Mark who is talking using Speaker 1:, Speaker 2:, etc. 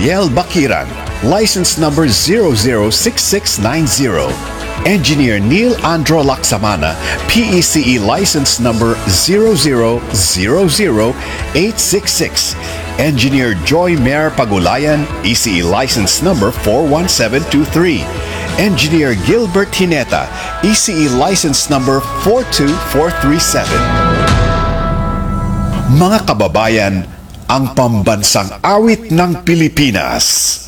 Speaker 1: Daniel Bakiran, license number 006690. Engineer Neil Andro Laksamana, PECE license number 0000866. Engineer Joy Mer Pagulayan, ECE license number 41723. Engineer Gilbert Hineta, ECE license number 42437. Mga kababayan, ang pambansang awit ng Pilipinas.